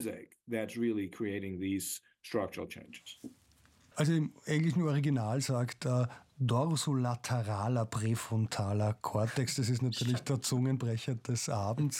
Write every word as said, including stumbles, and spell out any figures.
that's really creating these structural changes. Also im englischen Original sagt er dorsolateraler präfrontaler Kortex. Das ist natürlich der Zungenbrecher des Abends.